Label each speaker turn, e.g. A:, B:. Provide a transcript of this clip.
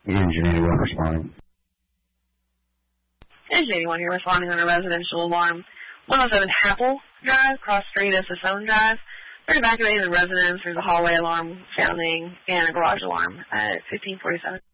A: Engine 81 responding.
B: Engine 81 here responding on a residential alarm. 107 Happel Drive, cross street is Sassone Drive. They're evacuating the residence. There's a hallway alarm sounding and a garage alarm at 1547.